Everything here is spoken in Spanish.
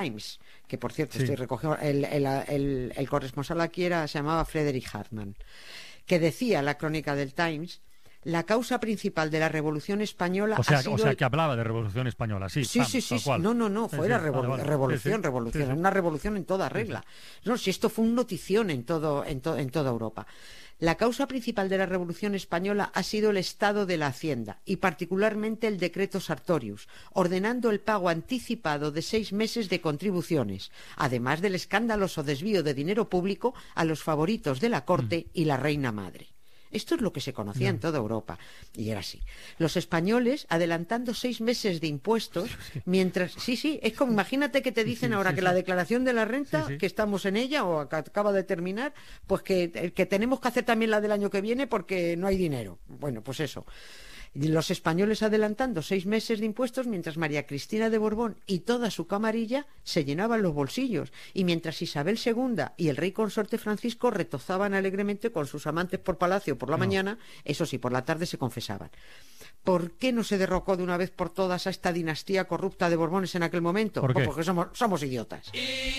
Times, que por cierto Sí. estoy recogiendo, el corresponsal aquí se llamaba Frederick Hartman, que decía la crónica del Times, la causa principal de la Revolución Española O sea, ha sido que hablaba de Revolución Española, sí, Sí, pam, sí, sí, tal sí. cual. No, Sí, fue sí, la vale, vale. revolución, Sí, sí, sí, una revolución en toda sí, sí. regla. No, si esto fue un notición en toda Europa. La causa principal de la Revolución Española ha sido el estado de la Hacienda y particularmente el decreto Sartorius, ordenando el pago anticipado de 6 meses de contribuciones, además del escandaloso desvío de dinero público a los favoritos de la corte y la reina madre. Esto es lo que se conocía en toda Europa. Y era así. Los españoles adelantando 6 meses de impuestos, mientras... Sí, es como, imagínate que te dicen ahora que la declaración de la renta, que estamos en ella, o que acaba de terminar, pues que tenemos que hacer también la del año que viene porque no hay dinero. Bueno, pues eso. Los españoles adelantando 6 meses de impuestos mientras María Cristina de Borbón y toda su camarilla se llenaban los bolsillos y mientras Isabel II y el rey consorte Francisco retozaban alegremente con sus amantes por palacio por la mañana, eso sí, por la tarde se confesaban. ¿Por qué no se derrocó de una vez por todas a esta dinastía corrupta de Borbones en aquel momento? ¿Por qué? Pues porque somos idiotas.